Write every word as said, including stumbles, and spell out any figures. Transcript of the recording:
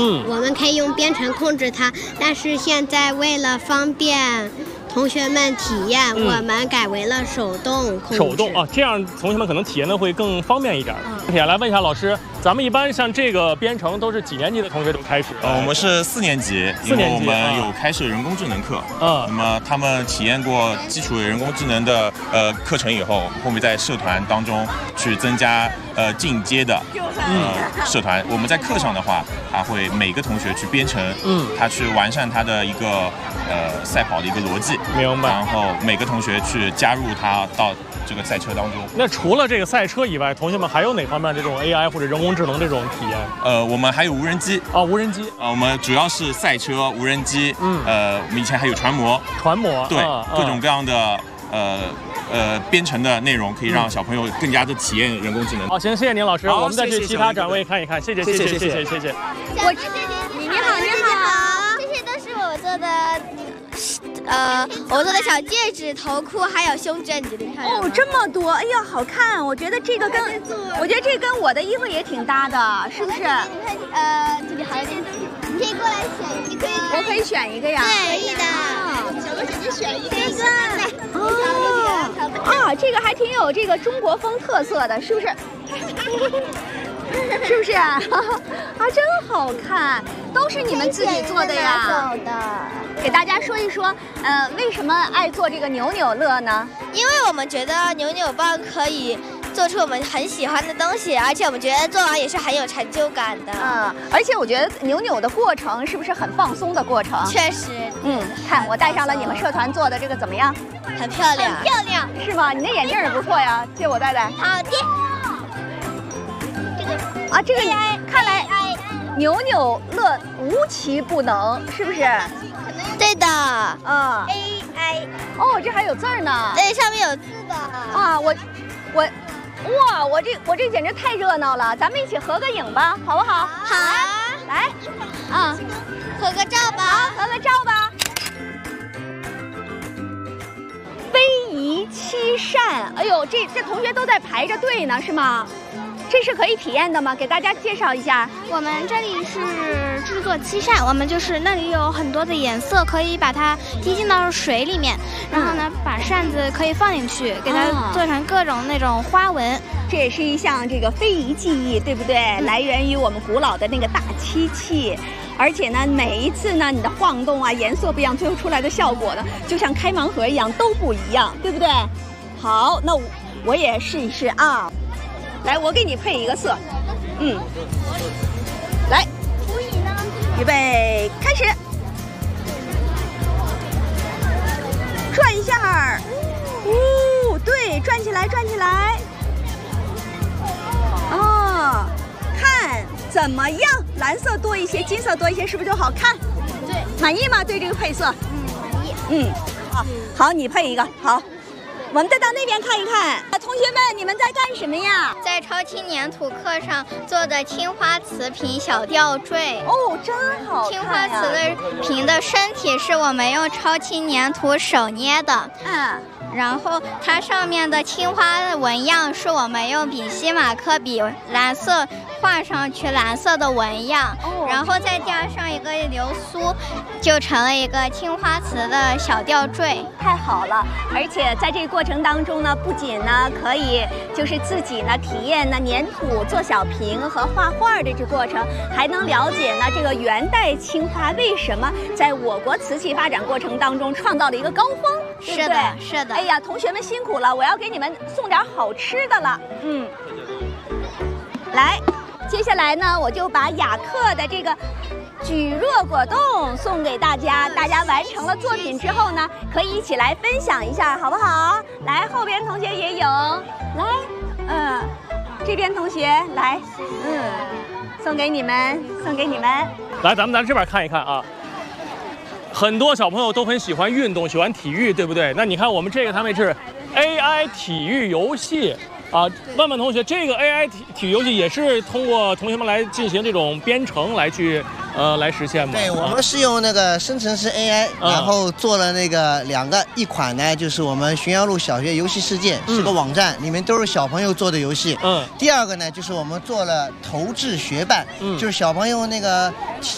嗯， 我们可以用编程控制它。但是现在为了方便同学们体验，嗯、我们改为了手动控制。 手动啊，这样同学们可能体验的会更方便一点。嗯，来问一下老师，咱们一般像这个编程都是几年级的同学都开始？ 呃，我们是四年级， 四年级我们有开设人工智能课。 嗯， 那么他们体验过基础人工智能的呃课程以后，后面在社团当中去增加呃进阶的呃社团。我们在课上的话，他会每个同学去编程，嗯，他去完善他的一个呃赛跑的一个逻辑。 明白。 然后每个同学去加入他到这个赛车当中。 那除了这个赛车以外，同学们还有哪方面这种 A I 或者人工智能这种体验？ 呃，我们还有无人机啊，无人机啊，我们主要是赛车、无人机，嗯，呃，我们以前还有船模， 船模， 对， 啊、 各种各样的呃呃编程的内容，可以让小朋友更加的体验人工智能。 好，行，谢谢您老师，我们再去其他展位看一看，谢谢，谢谢， 谢谢谢，谢谢。 我你你好，你好，这些都是我做的。呃，我做的小戒指、头箍还有胸针，你觉得漂亮吗？ 哦，这么多，哎呀，好看！我觉得这个跟，我觉得这跟我的衣服也挺搭的，是不是？ 你看，呃，这里还有点东西，你可以过来选一个。 我可以选一个呀？ 对，可以的。小鹿姐姐选一个。这个。 哦。啊，这个还挺有这个中国风特色的，是不是？是不是啊？啊，真好看，都是你们自己做的呀？ 的。 给大家说一说，呃，为什么爱做这个扭扭乐呢？ 因为我们觉得扭扭棒可以做出我们很喜欢的东西，而且我们觉得做完也是很有成就感的。 嗯，而且我觉得扭扭的过程是不是很放松的过程？ 确实。 嗯，看我戴上了你们社团做的这个怎么样？ 很漂亮， 很漂亮，是吗？你那眼镜也不错呀，借我戴戴。 好的。 啊，这个看来扭扭乐无奇不能，是不是？ 对的， 啊 ，A I， 哦，这还有字儿呢。 对，上面有字的。 啊，我，我，哇，我这我这简直太热闹了，咱们一起合个影吧，好不好？ 好啊， 来，啊， 合个照吧， 好，合个照吧。非遗七扇，哎呦，这这同学都在排着队呢，是吗？这是可以体验的吗？给大家介绍一下。 我们这里是制作漆扇，我们就是那里有很多的颜色，可以把它滴进到水里面，然后呢，把扇子可以放进去，给它做成各种那种花纹。 这也是一项这个非遗技艺，对不对？嗯、来源于我们古老的那个大漆器。而且呢，每一次呢，你的晃动啊，颜色不一样，最后出来的效果呢，就像开盲盒一样，都不一样，对不对？好，那我也试一试啊。来，我给你配一个色，嗯，来，预备，开始，转一下，哦，对，转起来，转起来，哦，看怎么样？蓝色多一些，金色多一些，是不是就好看？ 对， 满意吗？对这个配色？ 嗯，满意。 嗯，好，好，你配一个，好。我们再到那边看一看，同学们，你们在干什么呀？ 在超轻粘土课上做的青花瓷瓶小吊坠。 哦，真好看呀！ 青花瓷的瓶的身体是我们用超轻粘土手捏的。 嗯。 然后它上面的青花纹样是我们用丙烯马克笔蓝色画上去蓝色的纹样，哦、然后再加上一个流苏，就成了一个青花瓷的小吊坠。 太好了！而且在这个过程当中呢，不仅呢可以就是自己呢体验呢粘土做小瓶和画画的这过程，还能了解呢这个元代青花为什么在我国瓷器发展过程当中创造了一个高峰。对对是的，是的。 哎呀，同学们辛苦了，我要给你们送点好吃的了。嗯，来，接下来呢，我就把雅克的这个举若果冻送给大家。大家完成了作品之后呢，可以一起来分享一下，好不好？来，后边同学也有，来，嗯，这边同学来，嗯，送给你们，送给你们。 来，咱们咱这边看一看啊。很多小朋友都很喜欢运动，喜欢体育，对不对？那你看我们这个摊位是 A I 体育游戏啊。问问同学，这个 A I 体体育游戏也是通过同学们来进行这种编程来去呃来实现吗？ 对，我们是用那个生成式 A I，、 嗯、 然后做了那个两个，一款呢就是我们浔阳路小学游戏世界，嗯、是个网站，里面都是小朋友做的游戏。嗯。第二个呢就是我们做了投掷学伴，嗯，就是小朋友那个。